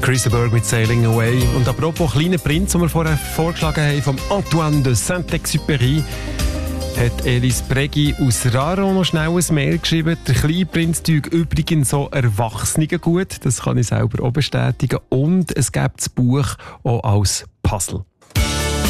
Chris de Burgh mit Sailing Away. Und apropos «Kleiner Prinz», den wir vorher vorgeschlagen haben, von Antoine de Saint-Exupéry, hat Elis Preggi aus Raro noch schnell ein Mail geschrieben. Der «Kleine Prinz» tut übrigens so Erwachsenen gut. Das kann ich selber auch bestätigen. Und es gibt das Buch auch als Puzzle.